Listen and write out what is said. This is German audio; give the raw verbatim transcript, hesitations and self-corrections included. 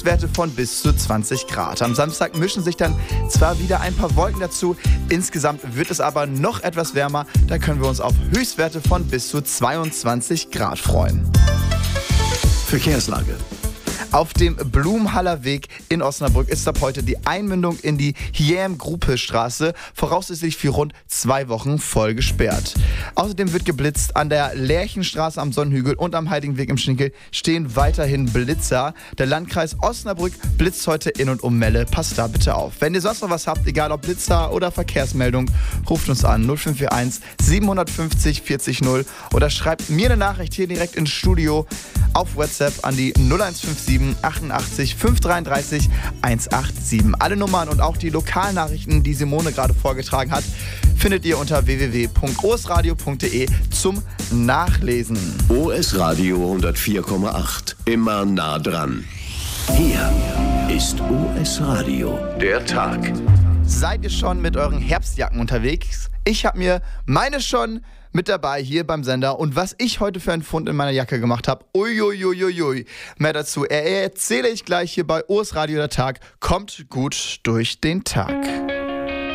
Höchstwerte von bis zu zwanzig Grad. Am Samstag mischen sich dann zwar wieder ein paar Wolken dazu, insgesamt wird es aber noch etwas wärmer. Da können wir uns auf Höchstwerte von bis zu zweiundzwanzig Grad freuen. Verkehrslage. Auf dem Blumhaller Weg in Osnabrück ist ab heute die Einmündung in die Hiam-Gruppe-Straße voraussichtlich für rund zwei Wochen voll gesperrt. Außerdem wird geblitzt. An der Lerchenstraße am Sonnenhügel und am Heiligenweg im Schinkel stehen weiterhin Blitzer. Der Landkreis Osnabrück blitzt heute in und um Melle. Passt da bitte auf. Wenn ihr sonst noch was habt, egal ob Blitzer oder Verkehrsmeldung, ruft uns an null fünf vier eins sieben fünf null vierzig null oder schreibt mir eine Nachricht hier direkt ins Studio auf WhatsApp an die null eins fünf sieben achtundachtzig fünfhundertdreiunddreißig hundertsiebenundachtzig. Alle Nummern und auch die Lokalnachrichten, die Simone gerade vorgetragen hat, findet ihr unter w w w punkt o s radio punkt d e zum Nachlesen. O S Radio hundertvier Komma acht. Immer nah dran. Hier ist O S Radio. Der Tag. Seid ihr schon mit euren Herbstjacken unterwegs? Ich habe mir meine schon mit dabei hier beim Sender. Und was ich heute für einen Fund in meiner Jacke gemacht habe, uiuiuiui, mehr dazu erzähle ich gleich hier bei O S Radio der Tag. Kommt gut durch den Tag.